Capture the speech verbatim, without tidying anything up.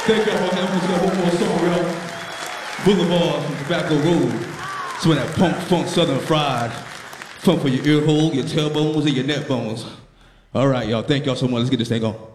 Thank y'all for having us. We got one more song, y'all. Boulevard from Tobacco Road. It's when that punk, funk, southern fried. Funk for your ear hole, your tailbones, and your neck bones. All right, y'all. Thank y'all so much. Let's get this thing on.